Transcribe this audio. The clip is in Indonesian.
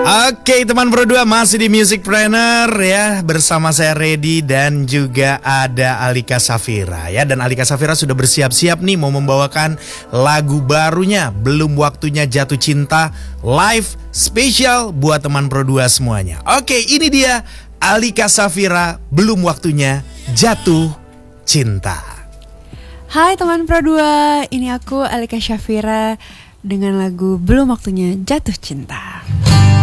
Oke teman Pro 2 masih di Musicpreneur ya. Bersama saya Reddy dan juga ada Alika Safira ya. Dan Alika Safira sudah bersiap-siap nih mau membawakan lagu barunya Belum Waktunya Jatuh Cinta, live spesial buat teman Pro 2 semuanya. Oke, ini dia Alika Safira, Belum Waktunya Jatuh Cinta. Hai teman Pro 2, ini aku Alika Safira dengan lagu Belum Waktunya Jatuh Cinta.